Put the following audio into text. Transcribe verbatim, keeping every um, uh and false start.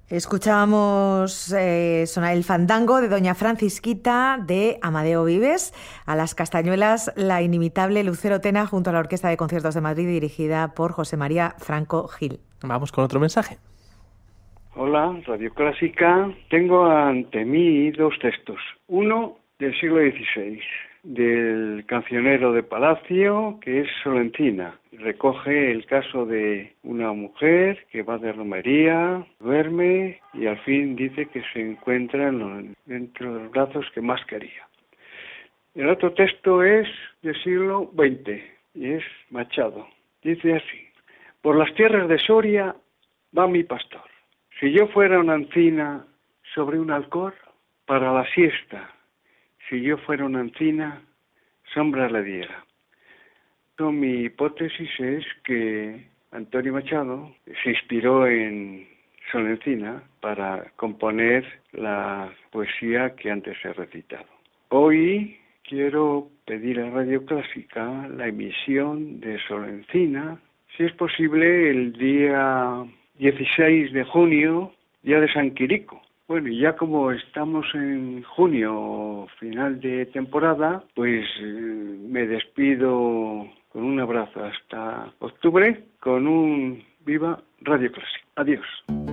Escuchábamos eh, sonar el fandango de Doña Francisquita de Amadeo Vives, a las castañuelas la inimitable Lucero Tena junto a la Orquesta de Conciertos de Madrid dirigida por José María Franco Gil. Vamos con otro mensaje. Hola, Radio Clásica. Tengo ante mí dos textos. Uno del siglo dieciséis, del cancionero de Palacio, que es Solencina. Recoge el caso de una mujer que va de romería, duerme y al fin dice que se encuentra en los, dentro de los brazos que más quería. El otro texto es del siglo veinte y es Machado. Dice así: por las tierras de Soria va mi pastor. Si yo fuera una encina sobre un alcor, para la siesta, si yo fuera una encina, sombra le diera. Mi hipótesis es que Antonio Machado se inspiró en Solencina para componer la poesía que antes he recitado. Hoy quiero pedir a Radio Clásica la emisión de Solencina, si es posible el día dieciséis de junio, día de San Quirico. Bueno, y ya como estamos en junio, final de temporada, pues eh, me despido con un abrazo hasta octubre, con un viva Radio Clásica. Adiós.